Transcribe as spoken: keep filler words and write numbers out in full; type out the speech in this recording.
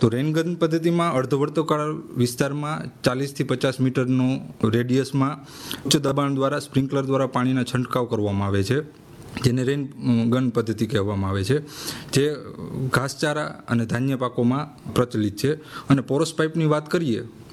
તો રેનગન પદ્ધતિમાં અર્ધવર્તુળાકાર વિસ્તારમાં ચાલીસથી પચાસ મીટરનું રેડિયસમાં ઉચ્ચ દબાણ દ્વારા સ્પ્રિંકલર દ્વારા પાણીના છંટકાવ કરવામાં આવે છે, જેને રેન ગન પદ્ધતિ કહેવામાં આવે છે, જે ઘાસચારા અને ધાન્ય પાકોમાં પ્રચલિત છે. અને પોરસ પાઇપની વાત કરીએ